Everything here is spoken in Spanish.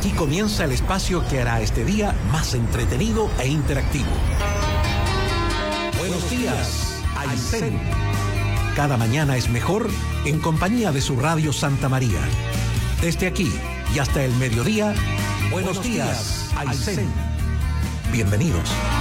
Aquí comienza el espacio que hará este día más entretenido e interactivo. Buenos días, Aysén. Cada mañana es mejor en compañía de su radio Santa María. Desde aquí y hasta el mediodía, buenos días, Aysén. Bienvenidos.